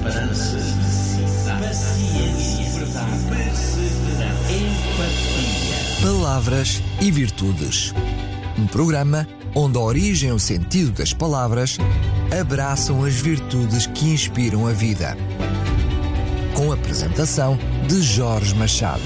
esperança, paciência, verdade, perseverança, empatia. Palavras e Virtudes. Um programa onde a origem e o sentido das palavras abraçam as virtudes que inspiram a vida. Com a apresentação de Jorge Machado.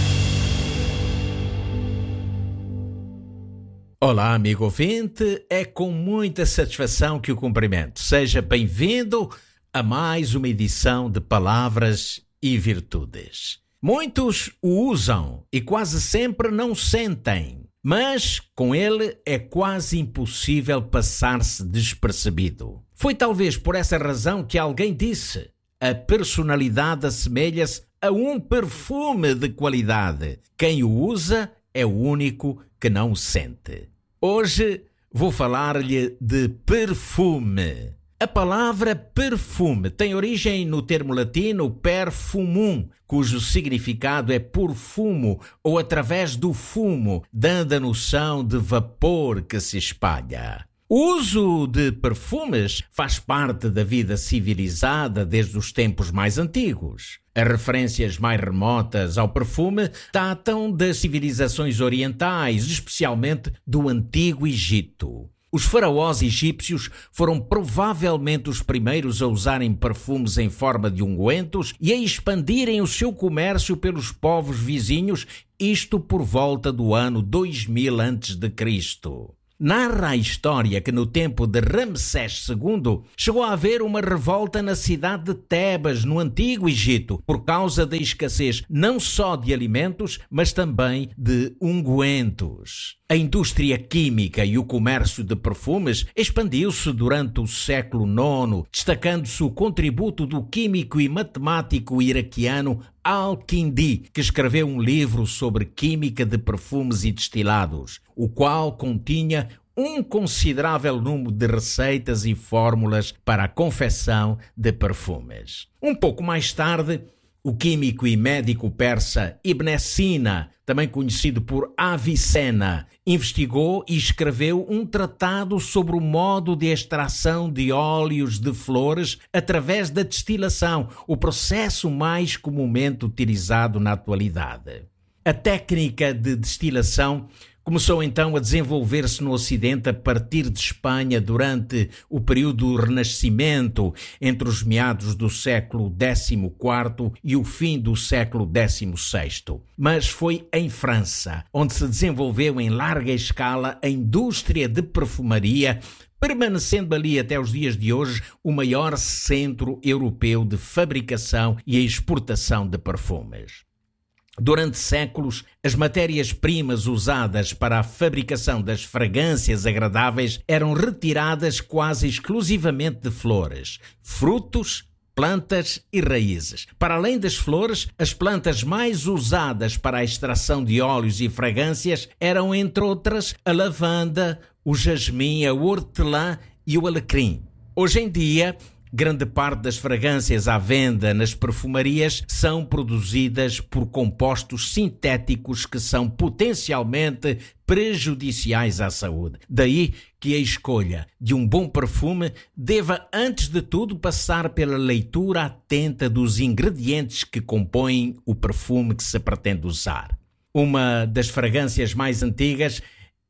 Olá, amigo ouvinte, é com muita satisfação que o cumprimento. Seja bem-vindo a mais uma edição de Palavras e Virtudes. Muitos o usam e quase sempre não sentem, mas com ele é quase impossível passar-se despercebido. Foi talvez por essa razão que alguém disse: a personalidade assemelha-se a um perfume de qualidade. Quem o usa é o único que não o sente. Hoje vou falar-lhe de perfume. A palavra perfume tem origem no termo latino perfumum, cujo significado é por fumo ou através do fumo, dando a noção de vapor que se espalha. O uso de perfumes faz parte da vida civilizada desde os tempos mais antigos. As referências mais remotas ao perfume datam das civilizações orientais, especialmente do Antigo Egito. Os faraós egípcios foram provavelmente os primeiros a usarem perfumes em forma de ungüentos e a expandirem o seu comércio pelos povos vizinhos, isto por volta do ano 2000 a.C. Narra a história que no tempo de Ramsés II chegou a haver uma revolta na cidade de Tebas, no Antigo Egito, por causa da escassez não só de alimentos, mas também de ungüentos. A indústria química e o comércio de perfumes expandiu-se durante o século IX, destacando-se o contributo do químico e matemático iraquiano Al-Kindi, que escreveu um livro sobre química de perfumes e destilados, o qual continha um considerável número de receitas e fórmulas para a confecção de perfumes. Um pouco mais tarde, o químico e médico persa Ibn Sina, também conhecido por Avicena, investigou e escreveu um tratado sobre o modo de extração de óleos de flores através da destilação, o processo mais comumente utilizado na atualidade. A técnica de destilação começou então a desenvolver-se no Ocidente a partir de Espanha durante o período do Renascimento, entre os meados do século XIV e o fim do século XVI. Mas foi em França, onde se desenvolveu em larga escala a indústria de perfumaria, permanecendo ali até os dias de hoje o maior centro europeu de fabricação e exportação de perfumes. Durante séculos, as matérias-primas usadas para a fabricação das fragrâncias agradáveis eram retiradas quase exclusivamente de flores, frutos, plantas e raízes. Para além das flores, as plantas mais usadas para a extração de óleos e fragrâncias eram, entre outras, a lavanda, o jasmim, a hortelã e o alecrim. Hoje em dia, grande parte das fragrâncias à venda nas perfumarias são produzidas por compostos sintéticos que são potencialmente prejudiciais à saúde. Daí que a escolha de um bom perfume deva, antes de tudo, passar pela leitura atenta dos ingredientes que compõem o perfume que se pretende usar. Uma das fragrâncias mais antigas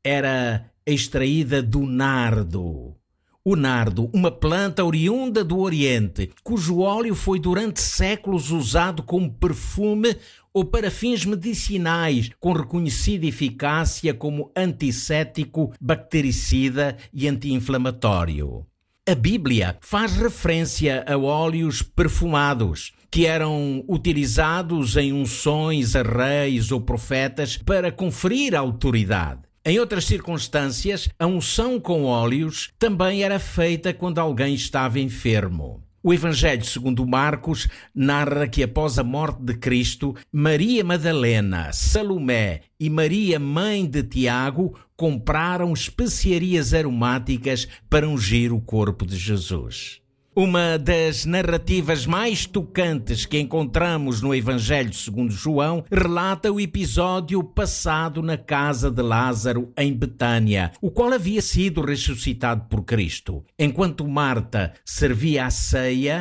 era extraída do nardo. O nardo, uma planta oriunda do Oriente, cujo óleo foi durante séculos usado como perfume ou para fins medicinais, com reconhecida eficácia como antisséptico, bactericida e anti-inflamatório. A Bíblia faz referência a óleos perfumados, que eram utilizados em unções a reis ou profetas para conferir autoridade. Em outras circunstâncias, a unção com óleos também era feita quando alguém estava enfermo. O Evangelho segundo Marcos narra que após a morte de Cristo, Maria Madalena, Salomé e Maria, mãe de Tiago, compraram especiarias aromáticas para ungir o corpo de Jesus. Uma das narrativas mais tocantes que encontramos no Evangelho segundo João relata o episódio passado na casa de Lázaro em Betânia, o qual havia sido ressuscitado por Cristo. Enquanto Marta servia a ceia,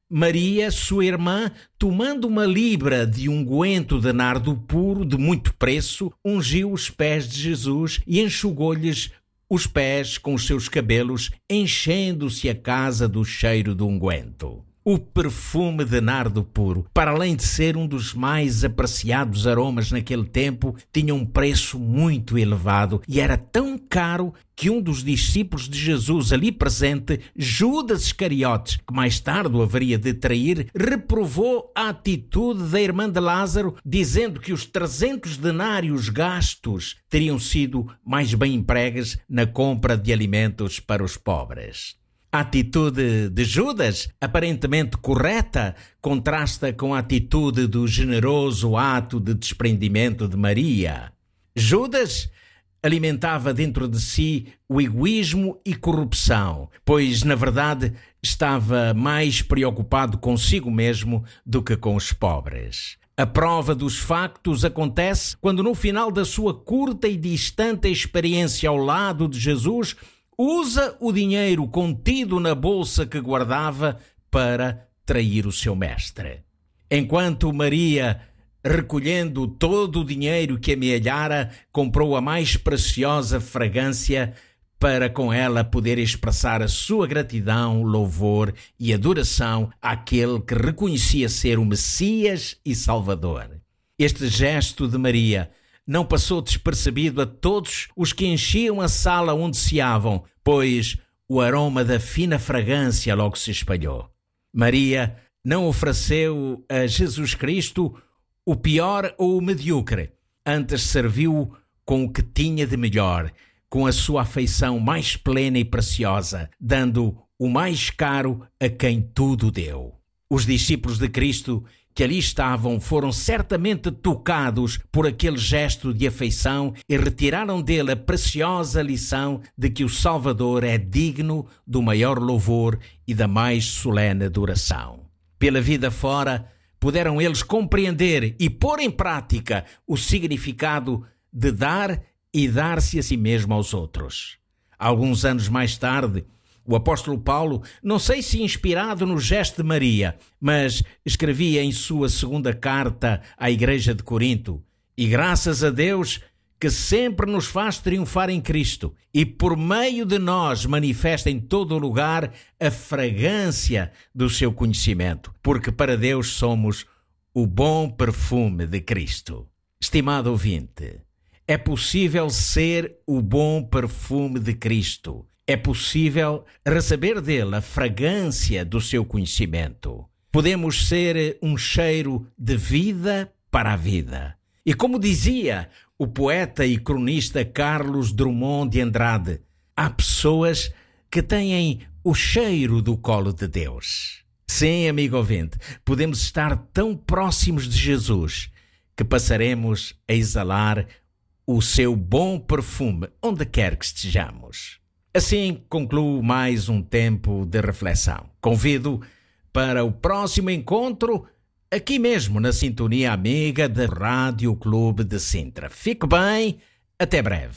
Maria, sua irmã, tomando uma libra de unguento de nardo puro de muito preço, ungiu os pés de Jesus e enxugou-lhes os pés com os seus cabelos, enchendo-se a casa do cheiro do unguento. O perfume de nardo puro, para além de ser um dos mais apreciados aromas naquele tempo, tinha um preço muito elevado e era tão caro que um dos discípulos de Jesus ali presente, Judas Iscariotes, que mais tarde o haveria de trair, reprovou a atitude da irmã de Lázaro, dizendo que os 300 denários gastos teriam sido mais bem empregues na compra de alimentos para os pobres. A atitude de Judas, aparentemente correta, contrasta com a atitude do generoso ato de desprendimento de Maria. Judas alimentava dentro de si o egoísmo e corrupção, pois, na verdade, estava mais preocupado consigo mesmo do que com os pobres. A prova dos factos acontece quando, no final da sua curta e distante experiência ao lado de Jesus, usa o dinheiro contido na bolsa que guardava para trair o seu mestre. Enquanto Maria, recolhendo todo o dinheiro que amealhara, comprou a mais preciosa fragrância para com ela poder expressar a sua gratidão, louvor e adoração àquele que reconhecia ser o Messias e Salvador. Este gesto de Maria não passou despercebido a todos os que enchiam a sala onde ceavam, pois o aroma da fina fragrância logo se espalhou. Maria não ofereceu a Jesus Cristo o pior ou o medíocre, antes serviu com o que tinha de melhor, com a sua afeição mais plena e preciosa, dando o mais caro a quem tudo deu. Os discípulos de Cristo que ali estavam foram certamente tocados por aquele gesto de afeição e retiraram dele a preciosa lição de que o Salvador é digno do maior louvor e da mais solene adoração. Pela vida fora, puderam eles compreender e pôr em prática o significado de dar e dar-se a si mesmo aos outros. Alguns anos mais tarde, o apóstolo Paulo, não sei se inspirado no gesto de Maria, mas escrevia em sua segunda carta à igreja de Corinto: "E graças a Deus que sempre nos faz triunfar em Cristo e por meio de nós manifesta em todo o lugar a fragrância do seu conhecimento, porque para Deus somos o bom perfume de Cristo." Estimado ouvinte, é possível ser o bom perfume de Cristo. É possível receber dele a fragrância do seu conhecimento. Podemos ser um cheiro de vida para a vida. E como dizia o poeta e cronista Carlos Drummond de Andrade, há pessoas que têm o cheiro do colo de Deus. Sim, amigo ouvinte, podemos estar tão próximos de Jesus que passaremos a exalar o seu bom perfume onde quer que estejamos. Assim concluo mais um tempo de reflexão. Convido para o próximo encontro aqui mesmo na sintonia amiga da Rádio Clube de Sintra. Fique bem, até breve.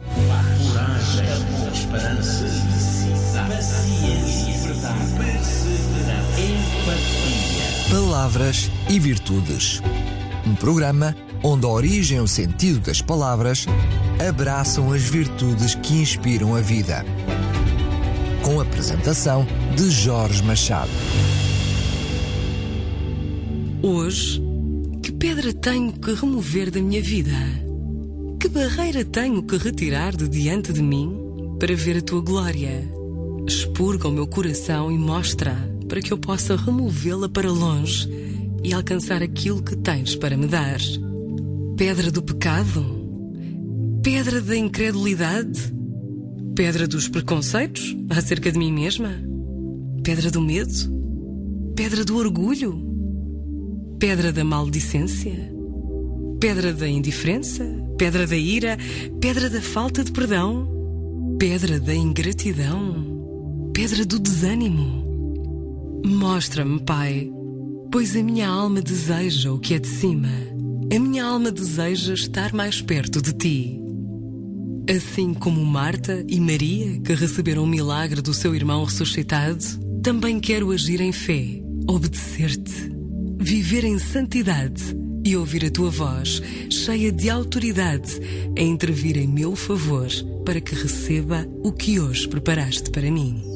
Coragem, esperança, paciência, perseverança, empatia. Palavras e Virtudes. Um programa onde a origem e o sentido das palavras abraçam as virtudes que inspiram a vida. Com a apresentação de Jorge Machado. Hoje, que pedra tenho que remover da minha vida? Que barreira tenho que retirar de diante de mim para ver a tua glória? Expurga o meu coração e mostra para que eu possa removê-la para longe e alcançar aquilo que tens para me dar. Pedra do pecado? Pedra da incredulidade? Pedra dos preconceitos acerca de mim mesma? Pedra do medo? Pedra do orgulho? Pedra da maldicência? Pedra da indiferença? Pedra da ira? Pedra da falta de perdão? Pedra da ingratidão? Pedra do desânimo? Mostra-me, Pai, pois a minha alma deseja o que é de cima. A minha alma deseja estar mais perto de Ti. Assim como Marta e Maria, que receberam o milagre do seu irmão ressuscitado, também quero agir em fé, obedecer-te, viver em santidade e ouvir a tua voz, cheia de autoridade, a intervir em meu favor para que receba o que hoje preparaste para mim.